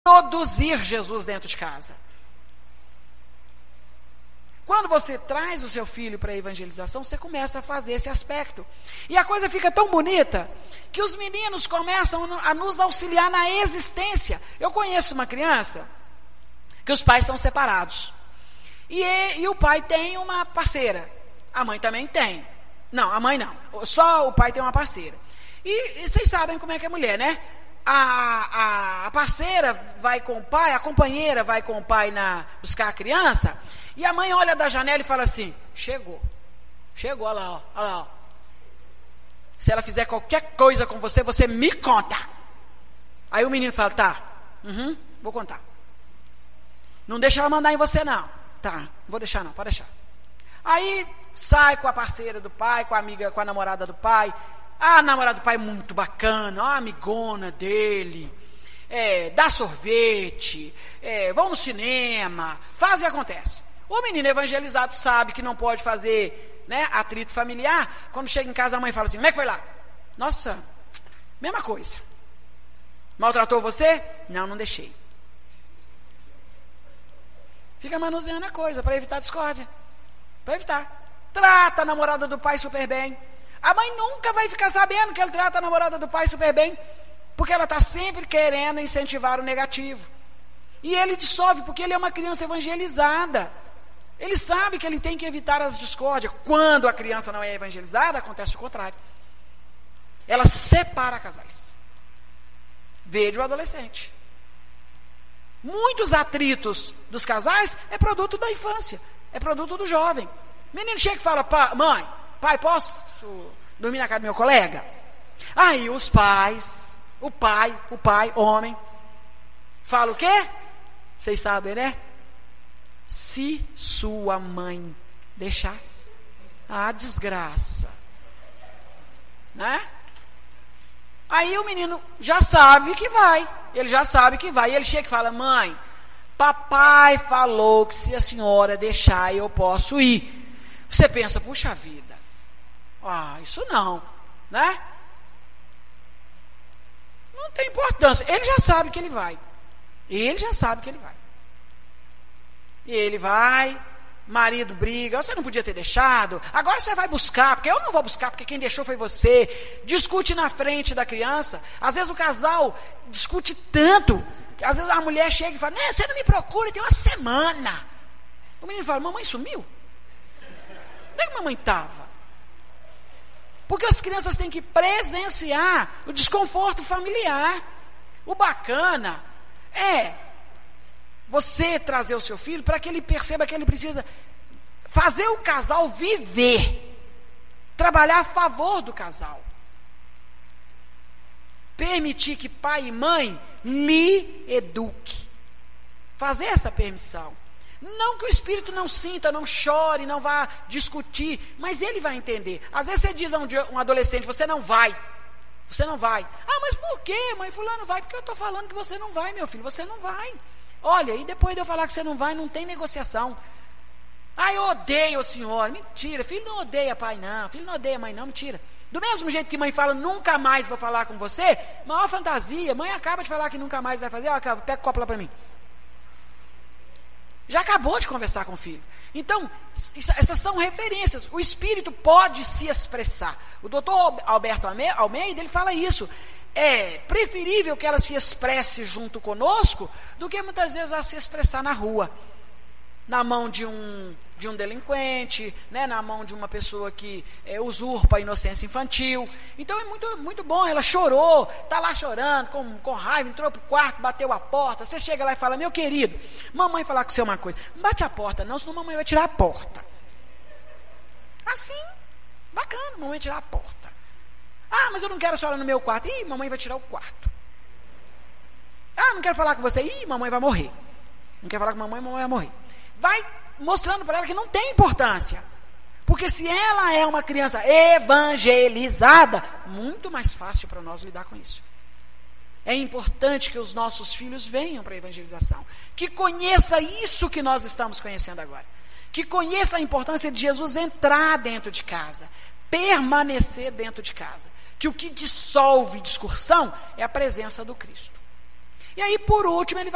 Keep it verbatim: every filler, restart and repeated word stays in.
produzir Jesus dentro de casa. Quando você traz o seu filho para a evangelização, você começa a fazer esse aspecto. E a coisa fica tão bonita que os meninos começam a nos auxiliar na existência. Eu conheço uma criança que os pais são separados. E, e o pai tem uma parceira. A mãe também tem. Não, a mãe não. Só o pai tem uma parceira. E, e vocês sabem como é que é mulher, né? A, a, a parceira vai com o pai, a companheira vai com o pai na, buscar a criança, e a mãe olha da janela e fala assim: chegou, chegou, olha lá, ó, olha lá, ó. Se ela fizer qualquer coisa com você, você me conta. Aí o menino fala: tá, uhum, vou contar. Não deixa ela mandar em você não. Tá, não vou deixar não, pode deixar. Aí sai com a parceira do pai, com a amiga, com a namorada do pai. A namorada do pai é muito bacana, a amigona dele, é, dá sorvete, é, vão no cinema, faz e acontece. O menino evangelizado sabe que não pode fazer, né, atrito familiar. Quando chega em casa, a mãe fala assim: como é que foi lá? Nossa, mesma coisa. Maltratou você? Não, não deixei. Fica manuseando a coisa para evitar discórdia, para evitar. Trata a namorada do pai super bem. A mãe nunca vai ficar sabendo que ele trata a namorada do pai super bem, porque ela está sempre querendo incentivar o negativo. E ele dissolve, porque ele é uma criança evangelizada. Ele sabe que ele tem que evitar as discórdias. Quando a criança não é evangelizada, acontece o contrário. Ela separa casais. Veja o adolescente. Muitos atritos dos casais é produto da infância, é produto do jovem. O menino chega e fala: pá, mãe, pai, posso dormir na casa do meu colega? Aí os pais, o pai, o pai, homem, fala o quê? Vocês sabem, né? Se sua mãe deixar, a desgraça, né? Aí o menino já sabe que vai, ele já sabe que vai, e ele chega e fala: mãe, papai falou que se a senhora deixar eu posso ir. Você pensa: puxa vida, ah, isso não, né? Não tem importância. Ele já sabe que ele vai. Ele já sabe que ele vai. E ele vai, marido briga: você não podia ter deixado, agora você vai buscar, porque eu não vou buscar, porque quem deixou foi você. Discute na frente da criança. Às vezes o casal discute tanto, que às vezes a mulher chega e fala: né, você não me procura, tem uma semana. O menino fala: mamãe sumiu? Onde é que a mamãe estava? Porque as crianças têm que presenciar o desconforto familiar. O bacana é você trazer o seu filho para que ele perceba que ele precisa fazer o casal viver, trabalhar a favor do casal, permitir que pai e mãe lhe eduque, fazer essa permissão. Não que o espírito não sinta, não chore, não vá discutir, mas ele vai entender. Às vezes você diz a um, um adolescente: você não vai, você não vai. Ah, mas por quê, mãe? Fulano vai, porque eu estou falando que você não vai, meu filho, você não vai. Olha, e depois de eu falar que você não vai, não tem negociação. Ah, eu odeio o senhor. Mentira, filho não odeia pai não, filho não odeia mãe não, mentira. Do mesmo jeito que mãe fala: nunca mais vou falar com você, maior fantasia, mãe acaba de falar que nunca mais vai fazer, ó, pega o copo lá para mim. Já acabou de conversar com o filho. Então, essas são referências. O espírito pode se expressar. O doutor Alberto Almeida, ele fala isso. É preferível que ela se expresse junto conosco do que muitas vezes ela se expressar na rua, na mão de um, de um delinquente, né, na mão de uma pessoa que é, usurpa a inocência infantil. Então é muito, muito bom. Ela chorou, está lá chorando, com, com raiva, entrou para o quarto, bateu a porta. Você chega lá e fala: meu querido, mamãe falar com você uma coisa, não bate a porta não, senão mamãe vai tirar a porta. Assim, bacana, mamãe vai tirar a porta. Ah, mas eu não quero a senhora no meu quarto. Ih, mamãe vai tirar o quarto. Ah, não quero falar com você. Ih, mamãe vai morrer. Não quer falar com mamãe, mamãe vai morrer. Vai mostrando para ela que não tem importância. Porque se ela é uma criança evangelizada, muito mais fácil para nós lidar com isso. É importante que os nossos filhos venham para a evangelização, que conheça isso que nós estamos conhecendo agora, que conheça a importância de Jesus entrar dentro de casa, permanecer dentro de casa, que o que dissolve discussão é a presença do Cristo. E aí, por último, ele vai